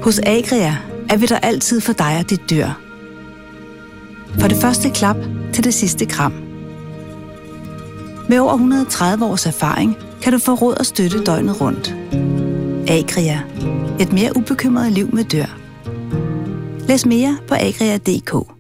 Hos Agria er vi der altid for dig og dit dyr. Fra det første klap til det sidste kram. Med over 130 års erfaring kan du få råd og støtte døgnet rundt. Agria. Et mere ubekymret liv med dyr. Læs mere på agria.dk.